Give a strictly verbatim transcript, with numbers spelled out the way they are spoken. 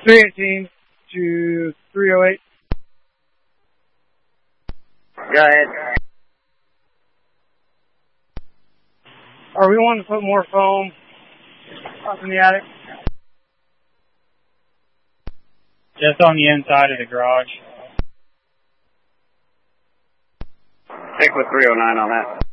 three eighteen to three oh eight. Go ahead. Are we wanting to put more foam up in the attic? Just on the inside of the garage. Stick with three oh nine on that.